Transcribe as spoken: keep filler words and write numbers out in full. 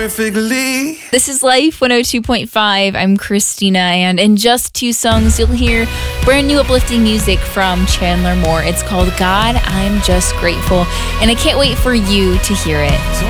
perfectly. This is Life one oh two point five. I'm Christina, and in just two songs, you'll hear brand new uplifting music from Chandler Moore. It's called God, I'm Just Grateful, and I can't wait for you to hear it.